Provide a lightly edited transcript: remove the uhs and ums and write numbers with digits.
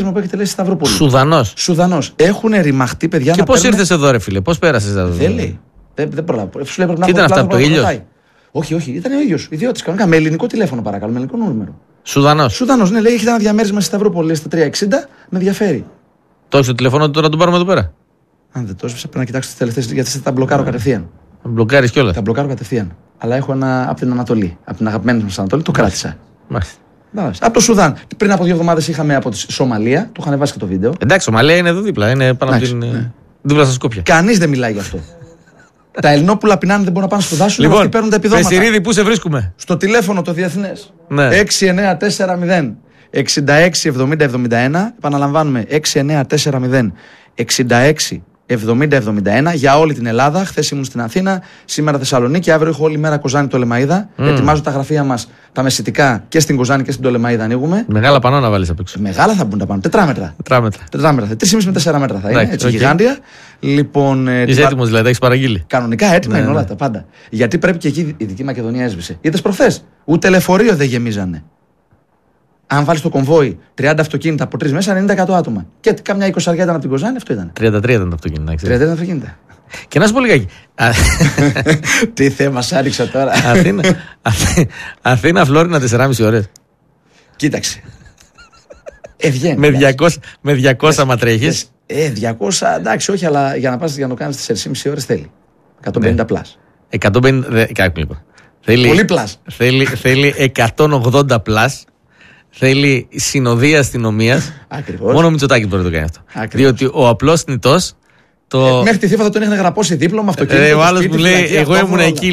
που έχετε λέει στη Σταυρόπολη. Σουδανός. Έχουν ρημαχτεί παιδιά. Και πώς ήρθες εδώ, ρε φίλε, πώς πέρασες εδώ? Θέλει. Δεν προλάβω. Τι ήταν αυτά από το ήλιο? Όχι, ήταν ο ίδιος. Ιδιώτης κανονικά. Με ελληνικό τηλέφωνο παρακαλώ, με ελληνικό νούμερο. Σουδανός, ναι, λέει, έχει ένα διαμέρισμα στη Σταυρόπολη στα 360, με ενδιαφέρει. Το έχεις το τηλέφωνο του τώρα, τον πάρουμε εδώ πέρα. Αν δεν το έσβησα, πρέπει να κοιτάξω τις τελευταίες, γιατί θα τα μπλοκάρω κατευθείαν. Μπλοκάρεις κιόλας. Τα μπλοκάρω κατευθείαν. Αλλά έχω ένα από την Ανατολή. Από την αγαπημένη μας Ανατολή, το κράτησα. Από το Σουδάν. Πριν από 2 εβδομάδες είχαμε από τη Σομαλία, το είχαν βάσει και το βίντεο. Εντάξει, Σομαλία είναι εδώ δίπλα, είναι πάνω από την. Ναι. Δίπλα στα Σκόπια. Κανείς δεν μιλάει γι' αυτό. Τα Ελληνόπουλα πεινάνε, δεν μπορούν να πάνε να σπουδάσουν. Λοιπόν, αυτοί παίρνουν τα επιδόματα. Πεσηρίδη, πού σε βρίσκουμε? Στο τηλέφωνο το διεθνές. Ναι. 6940 667071. Επαναλαμβάνουμε 6940 667071 για όλη την Ελλάδα. Χθες ήμουν στην Αθήνα, σήμερα Θεσσαλονίκη, αύριο έχω όλη μέρα Κοζάνη Τολεμαΐδα. Ετοιμάζω τα γραφεία μας, τα μεσητικά και στην Κοζάνη και στην Τολεμαΐδα ανοίγουμε. Μεγάλα πανό να βάλεις απ' έξω. Μεγάλα θα μπουν τα πάνω. 4 μέτρα. 3,5 με 4 μέτρα θα είναι. Έτσι, γιγάντια. Λοιπόν, είσαι έτοιμος δηλαδή, έχεις παραγγείλει? Κανονικά έτοιμα είναι όλα τα πάντα. Γιατί πρέπει και εκεί η Δυτική Μακεδονία έσβησε. Είδες προχθές, ούτε λεωφορείο δεν γεμίζανε. Αν βάλεις το κομβόι 30 αυτοκίνητα από 3 μέσα, 90% άτομα. Και κάμια 20 ήταν από την Κοζάνη, αυτό ήταν. 33 ήταν τα αυτοκίνητα. 33 ήταν αυτοκίνητα. Και να σου πω λιγάκι. Τι θέμα σ' άνοιξα τώρα. Αθήνα, Φλόρινα 4,5 ώρες. Κοίταξε. Βγαίνει. Με 200 μα τρέχεις. 200, εντάξει, όχι, αλλά για να πας για να το κάνεις 4,5 ώρες θέλει. 150 πλάς. 150. Κάτω λοιπόν. Πολύ πλάς. Θέλει 180 πλάς. Θέλει συνοδεία αστυνομίας. Ακριβώς. Μόνο ο Μητσοτάκης μπορεί να το κάνει αυτό. Ακριβώς. Διότι ο απλός θνητός. Μέχρι τη Θήβα θα τον είχαν γραπώσει δίπλωμα αυτοκίνητο. Ο άλλος μου λέει, εγώ ήμουν εκεί.